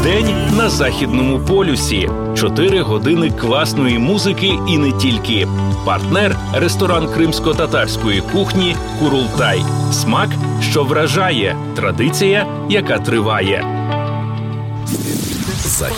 День на Західному полюсі. 4 години класної музики і не тільки. Партнер – ресторан кримсько-татарської кухні «Курултай». Смак, що вражає. Традиція, яка триває.